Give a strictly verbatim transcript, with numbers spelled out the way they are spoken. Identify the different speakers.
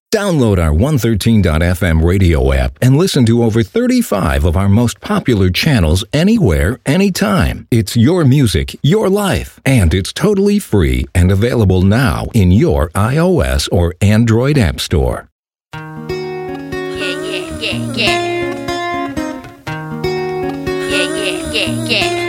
Speaker 1: Download our one thirteen dot f m radio app and listen to over thirty-five of our most popular channels anywhere, anytime. It's your music, your life, and it's totally free and available now in your iOS or Android app store.
Speaker 2: Yeah, yeah, yeah, yeah. Yeah, yeah, yeah, yeah.